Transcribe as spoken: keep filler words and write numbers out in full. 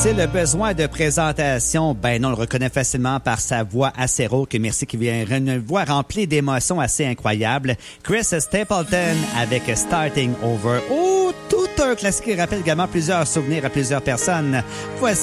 a-t-il besoin de présentation? Ben non, on le reconnaît facilement par sa voix assez rauque. Merci, qui vient une voix remplie d'émotions assez incroyables. Chris Stapleton avec Starting Over. Oh, tout un classique qui rappelle également plusieurs souvenirs à plusieurs personnes. Voici